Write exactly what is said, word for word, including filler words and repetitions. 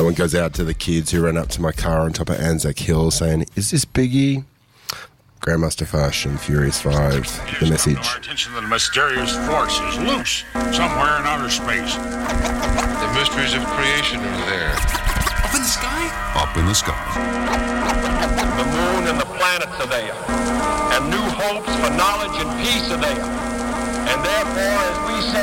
That one goes out to the kids who ran up to my car on top of Anzac Hill saying, "Is this Biggie?" Grandmaster Fush and Furious Five, the message. Our attention that a mysterious force is loose somewhere in outer space. The mysteries of creation are there. Up in the sky? Up in the sky. The moon and the planets are there. And new hopes for knowledge and peace are there. And therefore, as we set